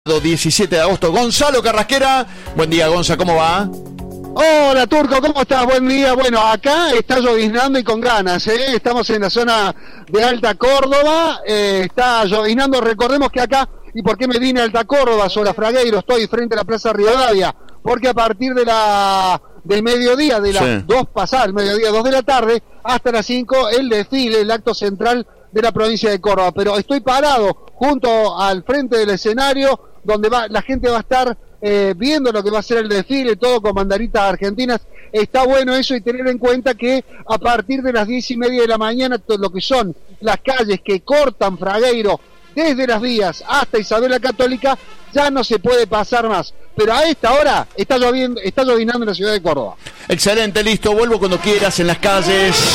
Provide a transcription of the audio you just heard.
17 de agosto, Gonzalo Carrasquera. Buen día, Gonza, ¿cómo va? Hola, Turco, ¿cómo estás? Buen día. Bueno, acá está lloviznando y con ganas, ¿eh? Estamos en la zona de Alta Córdoba, está lloviznando. Recordemos que acá, ¿y por qué me vine a Alta Córdoba? Sola Fragueiro, estoy frente a la Plaza Rivadavia, porque a partir de del mediodía, de las 2 pasadas, el mediodía, 2 de la tarde, hasta las 5, el desfile, el acto central de la provincia de Córdoba. Pero estoy parado junto al frente del escenario, donde la gente va a estar viendo lo que va a ser el desfile, todo con banderitas argentinas. Está bueno eso, y tener en cuenta que a partir de las 10:30 de la mañana, todo lo que son las calles que cortan Fragueiro desde las vías hasta Isabel la Católica, ya no se puede pasar más. Pero a esta hora está lloviznando en la ciudad de Córdoba. Excelente, listo, vuelvo cuando quieras en las calles.